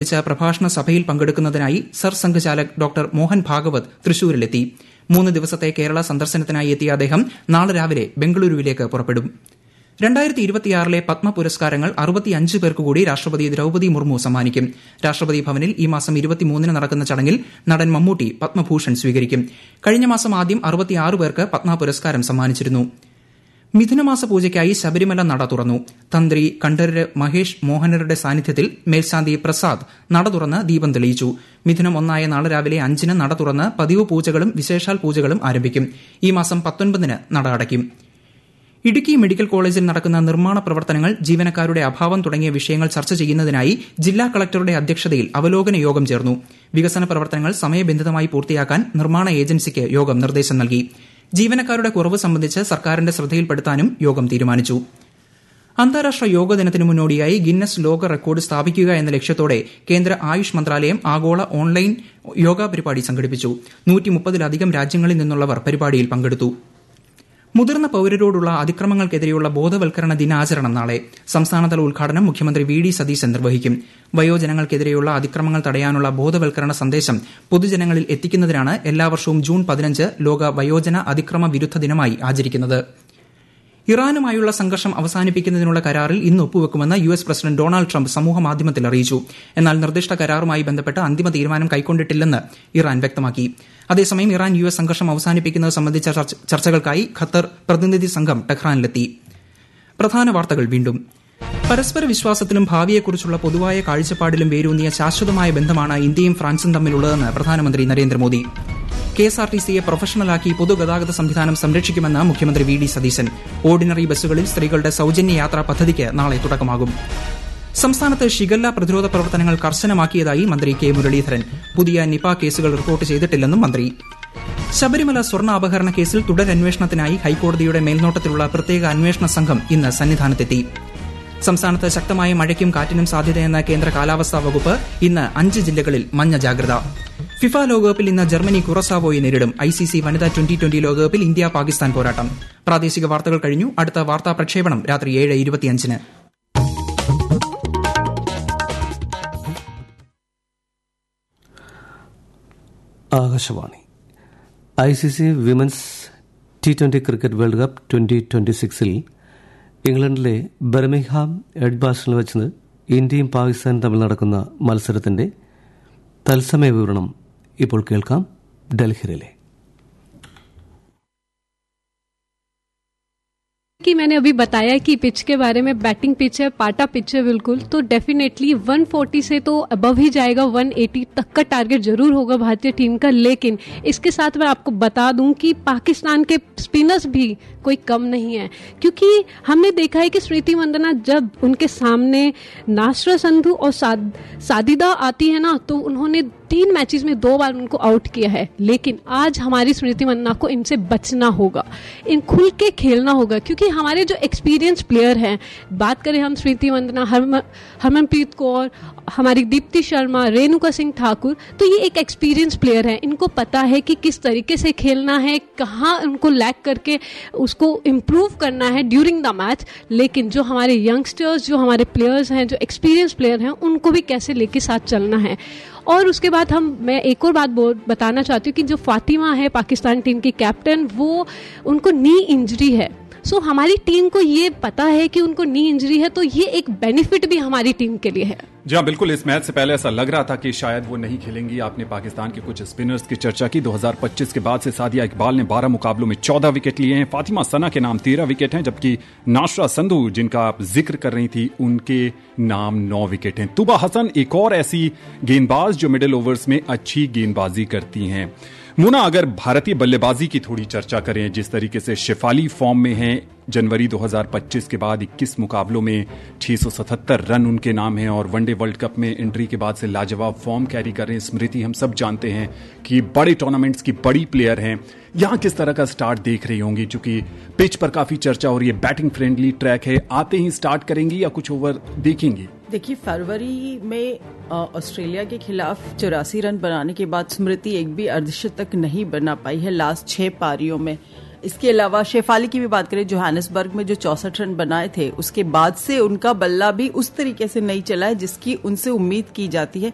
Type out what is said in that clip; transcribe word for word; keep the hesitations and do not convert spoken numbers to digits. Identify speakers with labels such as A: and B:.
A: പ്രഭാഷണ സഭയിൽ പങ്കെടുക്കുന്നതിനായി സർ സംഘചാലക് ഡോക്ടർ മോഹൻ ഭാഗവത് തൃശൂരിലെത്തി. മൂന്ന് ദിവസത്തെ കേരള സന്ദർശനത്തിനായി എത്തിയ അദ്ദേഹം നാളെ രാവിലെ ബംഗളൂരുവിലേക്ക് പുറപ്പെടും. രണ്ടായിരത്തി ഇരുപത്തിയാറിലെ പത്മ പുരസ്കാരങ്ങൾ അറുപത്തിയഞ്ച് പേർക്ക് കൂടി രാഷ്ട്രപതി ദ്രൌപദി മുർമു സമ്മാനിക്കും. രാഷ്ട്രപതി ഭവനിൽ ഈ മാസം ഇരുപത്തിമൂന്നിന് നടക്കുന്ന ചടങ്ങിൽ നടൻ മമ്മൂട്ടി പത്മഭൂഷൺ സ്വീകരിക്കും. കഴിഞ്ഞ മാസം ആദ്യം അറുപത്തിയാറ് പേർക്ക് പത്മ പുരസ്കാരം സമ്മാനിച്ചിരുന്നു. മിഥുനമാസ പൂജയ്ക്കായി ശബരിമല നട തുറന്നു. തന്ത്രി കണ്ഠരര് മഹേഷ് മോഹനരുടെ സാന്നിധ്യത്തിൽ മേൽശാന്തി പ്രസാദ് നട തുറന്ന് ദീപം തെളിയിച്ചു. മിഥുനം ഒന്നായ നാളെ രാവിലെ അഞ്ചിന് നട തുറന്ന് പതിവ് പൂജകളും വിശേഷാൽ പൂജകളും ആരംഭിക്കും. ഈ മാസം പത്തൊൻപതിന് നട അടയ്ക്കും. ഇടുക്കി മെഡിക്കൽ കോളേജിൽ നടക്കുന്ന നിർമ്മാണ പ്രവർത്തനങ്ങൾ, ജീവനക്കാരുടെ അഭാവം തുടങ്ങിയ വിഷയങ്ങൾ ചർച്ച ചെയ്യുന്നതിനായി ജില്ലാ കളക്ടറുടെ അധ്യക്ഷതയിൽ അവലോകന യോഗം ചേർന്നു. വികസന പ്രവർത്തനങ്ങൾ സമയബന്ധിതമായി പൂർത്തിയാക്കാൻ നിർമ്മാണ ഏജൻസിക്ക് യോഗം നിർദ്ദേശം നൽകി. ജീവനക്കാരുടെ കുറവ് സംബന്ധിച്ച് സർക്കാരിന്റെ ശ്രദ്ധയിൽപ്പെടുത്താനും യോഗം തീരുമാനിച്ചു. അന്താരാഷ്ട്ര യോഗ ദിനത്തിന് മുന്നോടിയായി ഗിന്നസ് ലോക റെക്കോർഡ് സ്ഥാപിക്കുക എന്ന ലക്ഷ്യത്തോടെ കേന്ദ്ര ആയുഷ് മന്ത്രാലയം ആഗോള ഓൺലൈൻ യോഗ പരിപാടി സംഘടിപ്പിച്ചു. നൂറ്റി മുപ്പതിലധികം രാജ്യങ്ങളിൽ നിന്നുള്ളവർ പരിപാടിയിൽ പങ്കെടുത്തു. മുതിർന്ന പൌരരോടുള്ള അതിക്രമങ്ങൾക്കെതിരെയുള്ള ബോധവൽക്കരണ ദിനാചരണം നാളെ. സംസ്ഥാനതല ഉദ്ഘാടനം മുഖ്യമന്ത്രി വി ഡി സതീശൻ നിർവഹിക്കും. വയോജനങ്ങൾക്കെതിരെയുള്ള അതിക്രമങ്ങൾ തടയാനുള്ള ബോധവൽക്കരണ സന്ദേശം പൊതുജനങ്ങളിൽ എത്തിക്കുന്നതിനാണ് എല്ലാ വർഷവും ജൂൺ പതിനഞ്ച് ലോക വയോജന അതിക്രമ വിരുദ്ധ ദിനമായി ആചരിക്കുന്നത്. ഇറാനുമായുള്ള സംഘർഷം അവസാനിപ്പിക്കുന്നതിനുള്ള കരാറിൽ ഇന്ന് ഒപ്പുവെക്കുമെന്ന് U S president Donald Trump സമൂഹമാധ്യമത്തിൽ അറിയിച്ചു. എന്നാൽ നിർദ്ദിഷ്ട കരാറുമായി ബന്ധപ്പെട്ട് അന്തിമ തീരുമാനം കൈക്കൊണ്ടിട്ടില്ലെന്ന് ഇറാൻ വ്യക്തമാക്കി. അതേസമയം ഇറാൻ യു എസ് സംഘർഷം അവസാനിപ്പിക്കുന്നത് സംബന്ധിച്ച ചർച്ചകൾക്കായി ഖത്തർ പ്രതിനിധി സംഘം ടെഹ്റാനിലെത്തി. പ്രധാന വാർത്തകൾ വീണ്ടും. പരസ്പര വിശ്വാസത്തിലും ഭാവിയെക്കുറിച്ചുള്ള പൊതുവായ കാഴ്ചപ്പാടിലും വേരൂന്നിയ ശാശ്വതമായ ബന്ധമാണ് ഇന്ത്യയും ഫ്രാൻസും തമ്മിലുള്ളതെന്ന് പ്രധാനമന്ത്രി Narendra Modi. K S R T സിയെ പ്രൊഫഷണലാക്കി പൊതുഗതാഗത സംവിധാനം സംരക്ഷിക്കുമെന്ന് മുഖ്യമന്ത്രി വി ഡി സതീശൻ. ഓർഡിനറി ബസ്സുകളിൽ സ്ത്രീകളുടെ സൌജന്യ യാത്രാ പദ്ധതിക്ക് നാളെ തുടക്കമാകും. സംസ്ഥാനത്ത് ഷിഗല്ല പ്രതിരോധ പ്രവർത്തനങ്ങൾ കർശനമാക്കിയതായി മന്ത്രി കെ മുരളീധരൻ. പുതിയ നിപ കേസുകൾ റിപ്പോർട്ട് ചെയ്തിട്ടില്ലെന്നും മന്ത്രി. ശബരിമല സ്വർണ്ണ അപഹരണ കേസിൽ തുടരന്വേഷണത്തിനായി ഹൈക്കോടതിയുടെ മേൽനോട്ടത്തിലുള്ള പ്രത്യേക അന്വേഷണ സംഘം ഇന്ന് സന്നിധാനത്തെത്തി. സംസ്ഥാനത്ത് ശക്തമായ മഴയ്ക്കും കാറ്റിനും സാധ്യതയെന്ന കേന്ദ്ര കാലാവസ്ഥാ വകുപ്പ്. ഇന്ന് അഞ്ച് ജില്ലകളിൽ മഞ്ഞ ജാഗ്രത. ഫിഫ ലോകകപ്പിൽ ഇന്ന് ജർമ്മനി കുറസാവോയെ നേരിടും. ഐ സി സി വനിതാ ട്വന്റി ട്വന്റി ലോകകപ്പിൽ ഇന്ത്യ പാകിസ്ഥാൻ പോരാട്ടം. പ്രാദേശിക വാർത്തകൾ കഴിഞ്ഞു. അടുത്ത വാർത്താ പ്രക്ഷേപണം രാത്രി ഏഴ് ഇരുപത്തിയഞ്ചിന്.
B: Akashvani. I C C women's T twenty cricket world cup twenty twenty സിക്സിൽ ഇംഗ്ലണ്ടിലെ ബർമിംഗ്ഹാം എഡ്ജ്ബാസ്റ്റണിൽ വെച്ച് ഇന്ത്യയും പാകിസ്ഥാനും തമ്മിൽ നടക്കുന്ന മത്സരത്തിന്റെ തത്സമയ വിവരണം ഇപ്പോൾ കേൾക്കാം. ഡൽഹിയിലെ
C: कि मैंने अभी बताया कि पिच के बारे में, बैटिंग पिच है, पाटा पिच है बिल्कुल, तो डेफिनेटली एक सौ चालीस से तो अबव ही जाएगा, एक सौ अस्सी तक का टारगेट जरूर होगा भारतीय टीम का. लेकिन इसके साथ मैं आपको बता दूं कि पाकिस्तान के स्पिनर्स भी कोई कम नहीं है, क्योंकि हमने देखा है कि स्मृति मंदाना जब उनके सामने नासर संधू और साद, सादिदा आती है ना, तो उन्होंने तीन मैचेस में दो बार उनको आउट किया है. लेकिन आज हमारी स्मृति मंदाना को इनसे बचना होगा, इन खुल के खेलना होगा, क्योंकि हमारे जो एक्सपीरियंस प्लेयर हैं, बात करें हम स्मृति मंदाना, हरम, हरमनप्रीत कौर, हमारी दीप्ति शर्मा, रेणुका सिंह ठाकुर, तो ये एक एक्सपीरियंस प्लेयर है. इनको पता है कि किस तरीके से खेलना है, कहाँ उनको लैग करके उसको इम्प्रूव करना है ड्यूरिंग द मैच. लेकिन जो हमारे यंगस्टर्स, जो हमारे प्लेयर्स हैं, जो एक्सपीरियंस प्लेयर हैं, उनको भी कैसे लेके साथ चलना है. और उसके बाद हम मैं एक और बात बताना चाहती हूँ कि जो फातिमा है पाकिस्तान टीम की कैप्टन, वो उनको नी इंजरी है. सो so, हमारी टीम को ये पता है कि उनको नी इंजरी है, तो ये एक बेनिफिट भी हमारी टीम के लिए है.
D: जी हाँ, बिल्कुल. इस मैच से पहले ऐसा लग रहा था कि शायद वो नहीं खेलेंगी. आपने पाकिस्तान के कुछ स्पिनर्स की चर्चा की. दो हज़ार पच्चीस के बाद से सादिया इकबाल ने बारह मुकाबलों में चौदह विकेट लिए हैं. फातिमा सना के नाम तेरह विकेट हैं, जबकि नासरा संधू, जिनका आप जिक्र कर रही थी, उनके नाम नौ विकेट हैं. तुबा हसन एक और ऐसी गेंदबाज जो मिडिल ओवर्स में अच्छी गेंदबाजी करती हैं. मुना, अगर भारतीय बल्लेबाजी की थोड़ी चर्चा करें, जिस तरीके से शेफाली फॉर्म में हैं, जनवरी दो हज़ार पच्चीस के बाद इक्कीस मुकाबलों में छह सौ सतहत्तर रन उनके नाम हैं और वनडे वर्ल्ड कप में एंट्री के बाद से लाजवाब फॉर्म कैरी कर रहे हैं. स्मृति, हम सब जानते हैं कि बड़े टूर्नामेंट्स की बड़ी प्लेयर हैं. यहाँ किस तरह का स्टार्ट देख रही होंगी, चूंकि पिच पर काफी चर्चा हो रही है, बैटिंग फ्रेंडली ट्रैक है, आते ही स्टार्ट करेंगी या कुछ ओवर देखेंगी?
E: देखिए, फरवरी में ऑस्ट्रेलिया के खिलाफ चौरासी रन बनाने के बाद स्मृति एक भी अर्धशतक नहीं बना पाई है लास्ट छह पारियों में. इसके अलावा शेफाली की भी बात करें, जोहानिसबर्ग में जो चौसठ रन बनाए थे, उसके बाद से उनका बल्ला भी उस तरीके से नहीं चला है जिसकी उनसे उम्मीद की जाती है.